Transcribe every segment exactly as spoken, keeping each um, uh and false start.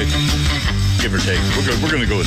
right? Give or take. We're going we're going to go with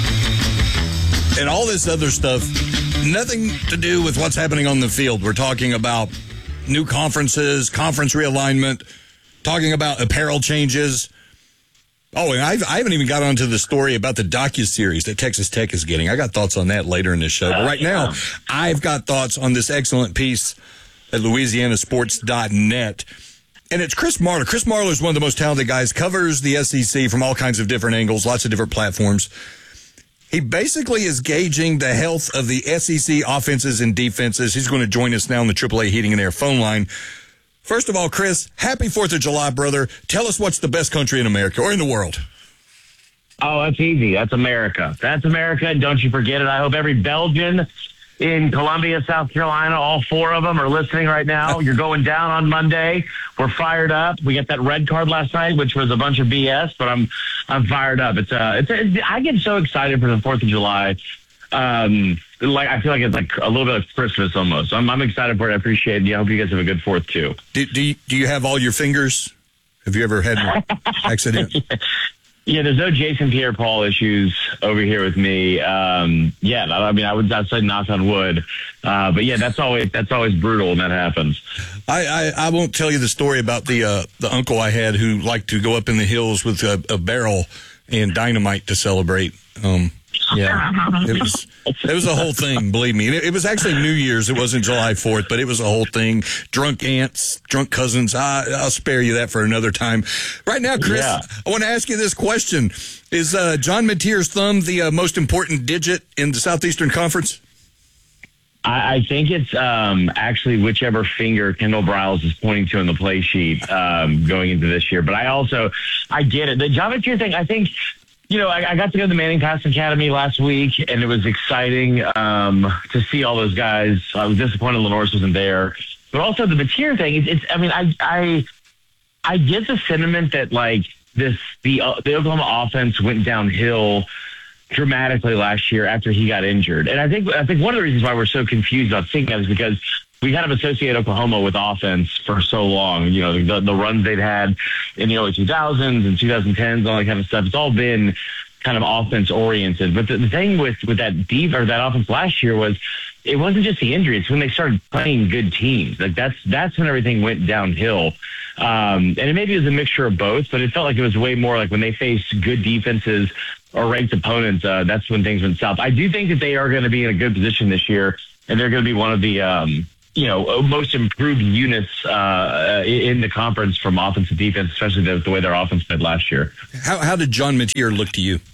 that. And all this other stuff, nothing to do with what's happening on the field. We're talking about new conferences, conference realignment, talking about apparel changes. Oh, and I've, I haven't even got onto the story about the docuseries that Texas Tech is getting. I got thoughts on that later in this show. But right now, I've got thoughts on this excellent piece at Louisiana Sports dot net. And it's Chris Marlar. Chris Marlar is one of the most talented guys, covers the S E C from all kinds of different angles, lots of different platforms. He basically is gauging the health of the S E C offenses and defenses. He's going to join us now on the triple A Heating and Air phone line. First of all, Chris, happy fourth of July, brother. Tell us what's the best country in America or in the world. Oh, that's easy. That's America. That's America, and don't you forget it. I hope every Belgian in Columbia, South Carolina, all four of them are listening right now. You're going down on Monday. We're fired up. We got that red card last night, which was a bunch of B S, but I'm I'm fired up. It's uh, it's, it's I get so excited for the fourth of July. Um, like I feel like it's like a little bit of Christmas almost. I'm I'm excited for it. I appreciate it. I hope you guys have a good fourth too. Do do you, do you have all your fingers? Have you ever had an accident? Yeah, there's no Jason Pierre-Paul issues over here with me. Um, yeah, I mean, I would I'd say knock on wood, uh, but yeah, that's always that's always brutal when that happens. I, I, I won't tell you the story about the uh, the uncle I had who liked to go up in the hills with a, a barrel and dynamite to celebrate. Um, yeah, it was it was a whole thing. Believe me, it, it was actually New Year's. It wasn't July fourth, but it was a whole thing. Drunk aunts, drunk cousins. I, I'll spare you that for another time. Right now, Chris, yeah. I want to ask you this question: Is uh, John Mateer's thumb the uh, most important digit in the Southeastern Conference? I, I think it's um, actually whichever finger Kendall Briles is pointing to on the play sheet um, going into this year. But I also, I get it. The John Mateer thing, I think, you know, I, I got to go to the Manning Pass Academy last week, and it was exciting um, to see all those guys. I was disappointed Lenoir's wasn't there. But also the Mateer thing, it's, it's I mean, I, I, I get the sentiment that, like, this the, uh, the Oklahoma offense went downhill dramatically last year after he got injured. And I think I think one of the reasons why we're so confused about thinking that is because we kind of associate Oklahoma with offense for so long. You know, the, the runs they've had in the early two thousands and twenty tens, all that kind of stuff. It's all been kind of offense oriented. But the, the thing with, with that deep or that offense last year was it wasn't just the injury. It's when they started playing good teams. Like that's that's when everything went downhill. Um, and it maybe was a mixture of both, but it felt like it was way more like when they faced good defenses or ranked opponents, uh, that's when things went south. I do think that they are going to be in a good position this year, and they're going to be one of the, um, you know, most improved units uh, in the conference from offense to defense, especially the, the way their offense played last year. How, how did John Mateer look to you?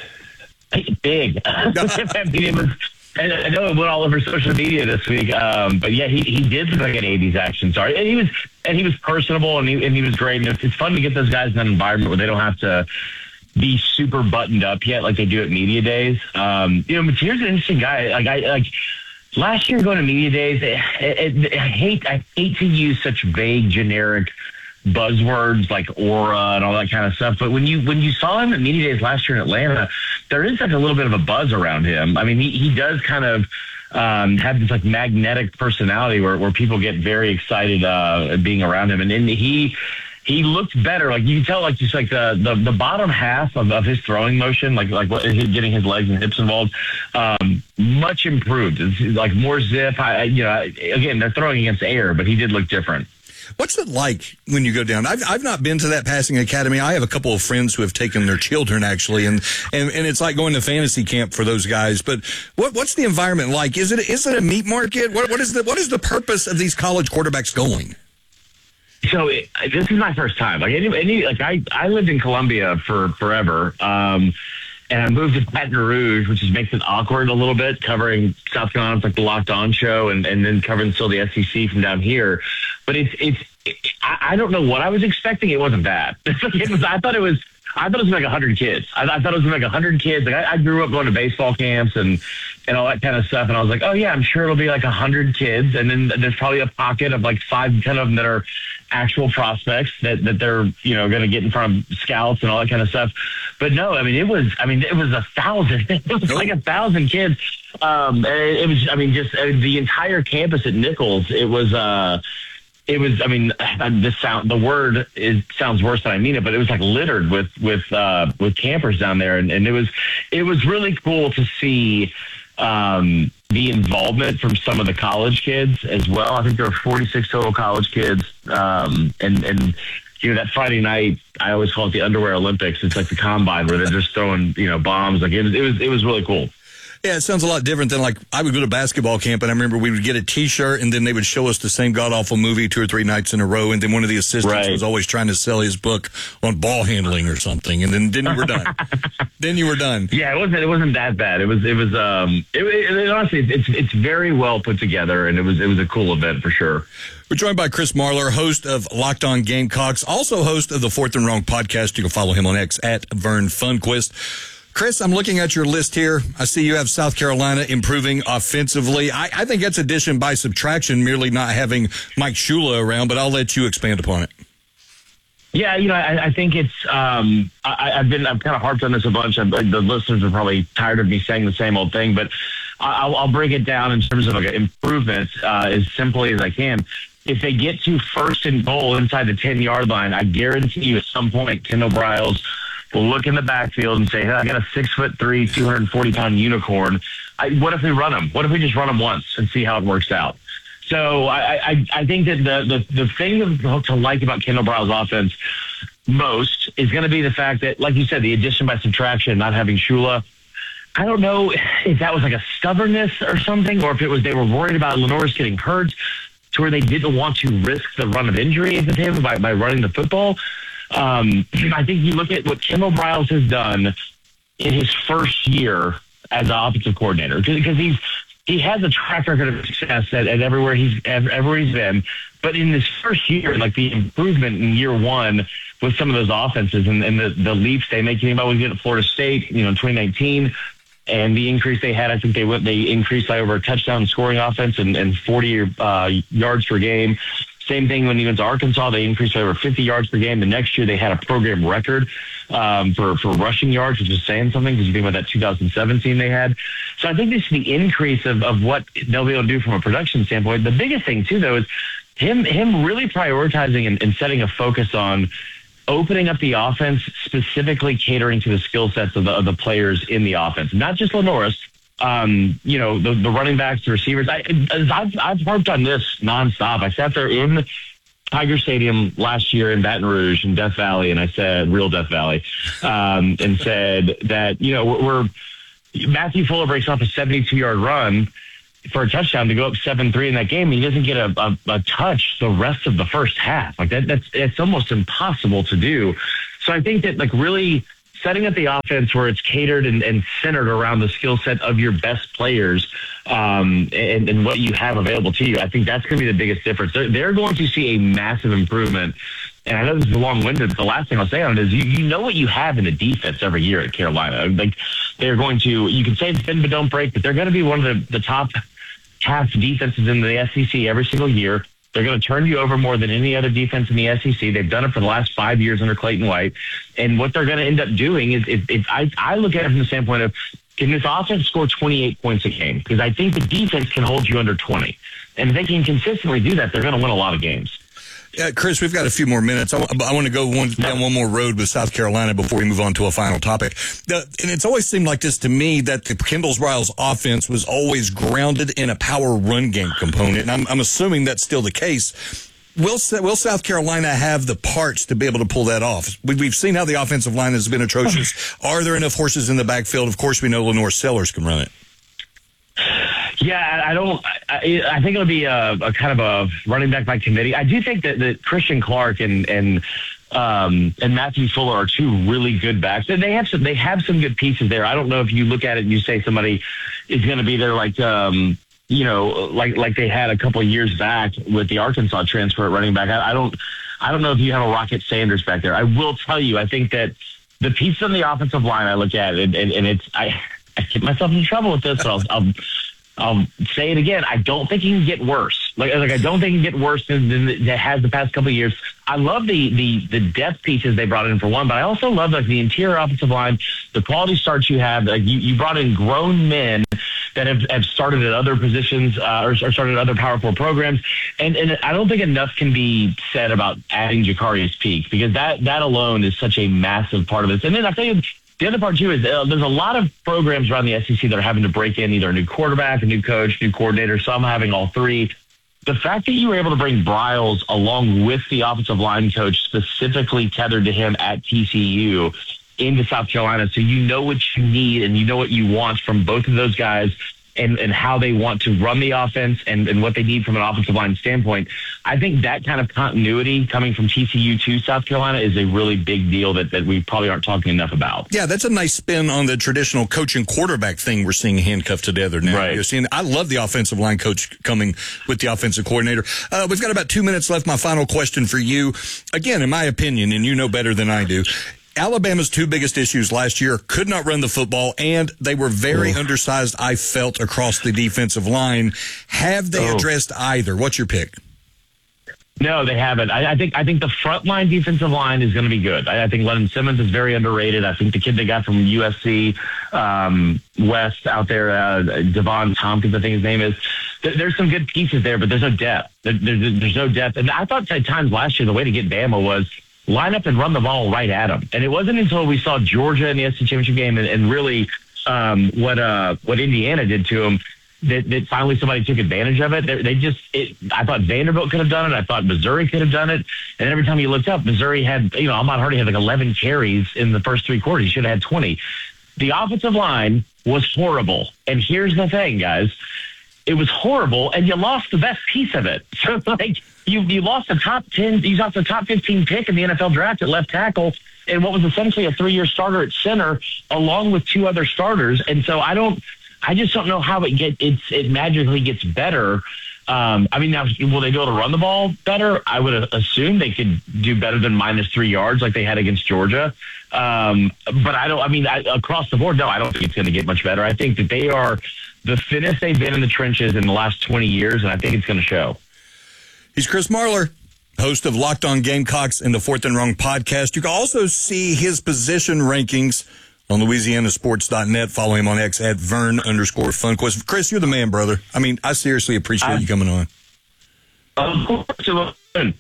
Big. I mean, it was, and I know it went all over social media this week, um, but yeah, he, he did look like an eighties action star, and he was and he was personable, and he and he was great. And it's fun to get those guys in an environment where they don't have to be super buttoned up yet like they do at media days. Um, you know, Mateer's an interesting guy. Like I like last year going to media days, it, it, I hate I hate to use such vague, generic buzzwords like aura and all that kind of stuff. But when you when you saw him at media days last year in Atlanta, there is like a little bit of a buzz around him. I mean, he he does kind of um, have this like magnetic personality where where people get very excited uh, being around him, and then he. He looked better. Like you can tell, like just like the the, the bottom half of, of his throwing motion, like like what, getting his legs and hips involved, um, much improved. It's like more zip. I, you know, again, they're throwing against air, but he did look different. What's it like when you go down? I've I've not been to that passing academy. I have a couple of friends who have taken their children actually, and and, and it's like going to fantasy camp for those guys. But what what's the environment like? Is it is it a meat market? What what is the what is the purpose of these college quarterbacks going? So it, this is my first time. Like any, any, like I, I lived in Columbia for forever, um, and I moved to Baton Rouge, which just makes it awkward a little bit, covering South Carolina, it's like the Locked On show, and, and then covering still the S E C from down here. But it's it's it, I, I don't know what I was expecting. It wasn't bad. It was. I thought it was. I thought it was like a hundred kids. I, I thought it was like a hundred kids. Like I, I grew up going to baseball camps and and all that kind of stuff. And I was like, oh yeah, I'm sure it'll be like a hundred kids. And then there's probably a pocket of like five, ten of them that are actual prospects that, that they're, you know, going to get in front of scouts and all that kind of stuff. But no, I mean, it was, I mean, it was a thousand, it was like a thousand kids. Um, and it, it was, I mean, just uh, the entire campus at Nichols, it was, uh, it was, I mean, this sound, the word is sounds worse than I mean it, but it was like littered with, with, uh, with campers down there. And, and it was, it was really cool to see, um, the involvement from some of the college kids as well. I think there were forty-six total college kids. Um, and, and, you know, that Friday night, I always call it the underwear Olympics. It's like the combine where they're just throwing, you know, bombs. Like it was, it was, it was really cool. Yeah, it sounds a lot different than like I would go to basketball camp and I remember we would get a T-shirt and then they would show us the same god-awful movie two or three nights in a row. And then one of the assistants right. was always trying to sell his book on ball handling or something. And then, then you were done. then you were done. Yeah, it wasn't, it wasn't that bad. It was, it was, um, it, it, it honestly, it's, it's very well put together and it was, it was a cool event for sure. We're joined by Chris Marlar, host of Locked On Gamecocks, also host of the Fourth and Wrong podcast. You can follow him on X at Vern Funquist. Chris, I'm looking at your list here. I see you have South Carolina improving offensively. I, I think that's addition by subtraction, merely not having Mike Shula around, but I'll let you expand upon it. Yeah, you know, I, I think it's, um, I, I've been, I've kind of harped on this a bunch. I, the listeners are probably tired of me saying the same old thing, but I'll, I'll break it down in terms of like improvements uh, as simply as I can. If they get to first and goal inside the ten-yard line, I guarantee you at some point, Kendall Briles will look in the backfield and say, hey, I got a six foot three, two hundred forty pound unicorn. I, what if we run him? What if we just run him once and see how it works out? So I, I, I think that the, the, the thing to like about Kendall Briles' offense most is going to be the fact that, like you said, the addition by subtraction, not having Shula. I don't know if that was like a stubbornness or something, or if it was they were worried about Lenoris getting hurt to where they didn't want to risk the run of injury into him by, by running the football. Um, I think you look at what Kendall Briles has done in his first year as an offensive coordinator, because he's he has a track record of success at, at everywhere he's everywhere he's been. But in this first year, like the improvement in year one with some of those offenses and, and the, the leaps they make, you know, when we get at Florida State, you know, in twenty nineteen, and the increase they had, I think they went they increased by over a touchdown scoring offense and, and forty uh, yards per game. Same thing when he went to Arkansas, they increased by over fifty yards per game. The next year they had a program record um, for, for rushing yards, which is saying something because you think about that two thousand seventeen they had. So I think this is the increase of, of what they'll be able to do from a production standpoint. The biggest thing, too, though, is him him really prioritizing and, and setting a focus on opening up the offense, specifically catering to the skill sets of the, of the players in the offense, not just Lenoris. Um, you know, the, the running backs, the receivers. I, I've, I've harped on this nonstop. I sat there in Tiger Stadium last year in Baton Rouge in Death Valley, and I said, real Death Valley, um, and said that, you know, we're, we're Matthew Fuller breaks off a seventy-two yard run for a touchdown to go up seven three in that game. He doesn't get a, a, a touch the rest of the first half. Like that, that's, it's almost impossible to do. So I think that like really setting up the offense where it's catered and, and centered around the skill set of your best players um, and, and what you have available to you, I think that's going to be the biggest difference. They're, they're going to see a massive improvement. And I know this is long-winded, but the last thing I'll say on it is you, you know what you have in the defense every year at Carolina. Like they're going to, you can say it's bend but don't break, but they're going to be one of the, the top half defenses in the S E C every single year. They're going to turn you over more than any other defense in the S E C. They've done it for the last five years under Clayton White. And what they're going to end up doing is, is, is I, I look at it from the standpoint of, can this offense score twenty-eight points a game? Because I think the defense can hold you under twenty. And if they can consistently do that, they're going to win a lot of games. Yeah, Chris, we've got a few more minutes. I, w- I want to go one, down one more road with South Carolina before we move on to a final topic. The, and it's always seemed like this to me that the Kendall Briles offense was always grounded in a power run game component. And I'm, I'm assuming that's still the case. Will, will South Carolina have the parts to be able to pull that off? We, we've seen how the offensive line has been atrocious. Are there enough horses in the backfield? Of course, we know Lenore Sellers can run it. Yeah, I don't. I, I think it'll be a, a kind of a running back by committee. I do think that, that Christian Clark and and um, and Matthew Fuller are two really good backs. They have some. They have some good pieces there. I don't know if you look at it and you say somebody is going to be there like um, you know like like they had a couple of years back with the Arkansas transfer at running back. I, I don't. I don't know if you have a Rocket Sanders back there. I will tell you. I think that the piece on the offensive line I look at and, and, and it's I I get myself in trouble with this, but I'll. I'll I'll say it again. I don't think he can get worse. Like, like I don't think he can get worse than, than it has the past couple of years. I love the, the, the depth pieces they brought in for one, but I also love like the interior offensive line, the quality starts you have. Like you, you brought in grown men that have, have started at other positions uh, or, or started at other Power Four programs. And, and I don't think enough can be said about adding Jacarius Peak, because that, that alone is such a massive part of this. And then I think the other part, too, is uh, there's a lot of programs around the S E C that are having to break in either a new quarterback, a new coach, new coordinator, some having all three. The fact that you were able to bring Briles along with the offensive line coach specifically tethered to him at T C U into South Carolina, so you know what you need and you know what you want from both of those guys, and, and how they want to run the offense and, and what they need from an offensive line standpoint. I think that kind of continuity coming from T C U to South Carolina is a really big deal that, that we probably aren't talking enough about. Yeah, that's a nice spin on the traditional coach and quarterback thing we're seeing handcuffed together now. Right. You're seeing, I love the offensive line coach coming with the offensive coordinator. Uh, we've got about two minutes left. My final question for you, again, in my opinion, and you know better than I do, Alabama's two biggest issues last year could not run the football, and they were very oh. undersized, I felt, across the defensive line. Have they oh. addressed either? What's your pick? No, they haven't. I, I think I think the frontline defensive line is going to be good. I, I think Lennon Simmons is very underrated. I think the kid they got from U S C um, West out there, uh, Devon Tompkins, I think his name is, th- there's some good pieces there, but there's no depth. There, there, there's no depth. And I thought at times last year the way to get Bama was line up and run the ball right at them. And it wasn't until we saw Georgia in the S E C championship game and, and really um, what uh, what Indiana did to them that, that finally somebody took advantage of it. They, they just, it, I thought Vanderbilt could have done it. I thought Missouri could have done it. And every time you looked up, Missouri had, you know, Ahmad Hardy had like eleven carries in the first three quarters. He should have had twenty. The offensive line was horrible. And here's the thing, guys. It was horrible, and you lost the best piece of it. So it's like you you lost the top ten, you lost the top fifteen pick in the N F L draft at left tackle, and what was essentially a three-year starter at center, along with two other starters. And so I don't, I just don't know how it get it's it magically gets better. Um, I mean, now will they be able to run the ball better? I would assume they could do better than minus three yards like they had against Georgia. Um, but I don't. I mean, I, across the board, no, I don't think it's going to get much better. I think that they are the thinnest they've been in the trenches in the last twenty years, and I think it's going to show. He's Chris Marlar, host of Locked On Gamecocks and the Fourth and Wrong podcast. You can also see his position rankings on Louisiana Sports dot net. Follow him on X at Vern underscore Funquist. Chris, you're the man, brother. I mean, I seriously appreciate I, you coming on. Of course.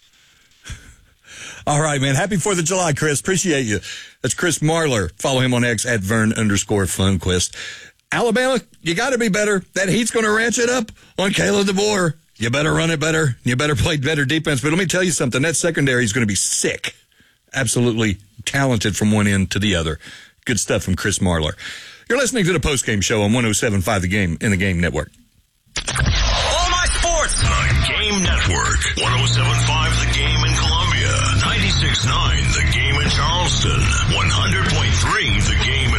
All right, man. Happy fourth of July, Chris. Appreciate you. That's Chris Marlar. Follow him on X at Vern underscore Funquist. Alabama, you got to be better. That heat's going to ratchet up on Kalen DeBoer. You better run it better. You better play better defense. But let me tell you something. That secondary is going to be sick. Absolutely talented from one end to the other. Good stuff from Chris Marlar. You're listening to the postgame show on one oh seven point five The Game in the Game Network. All my sports. The Game Network. one oh seven point five The Game in Columbia. ninety-six point nine The Game in Charleston. one hundred point three